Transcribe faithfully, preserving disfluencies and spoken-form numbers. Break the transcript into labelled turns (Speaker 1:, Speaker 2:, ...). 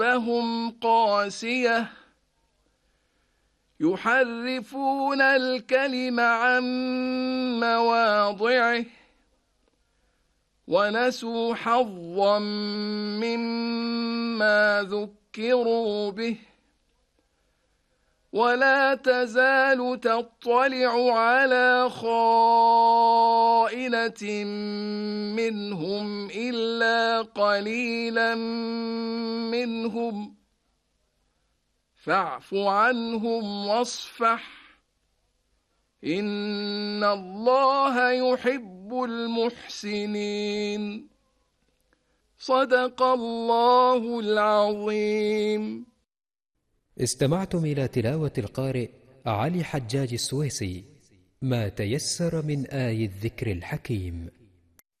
Speaker 1: فهم قاسية يحرفون الكلم عن مواضعه ونسوا حظا مما ذكروا به ولا تزال تطلع على خائنة منهم إلا قليلا منهم فاعف عنهم واصفح إن الله يحب المحسنين. صدق الله العظيم.
Speaker 2: استمعتم إلى تلاوة القارئ علي حجاج السويسي. ما تيسر من آي الذكر الحكيم.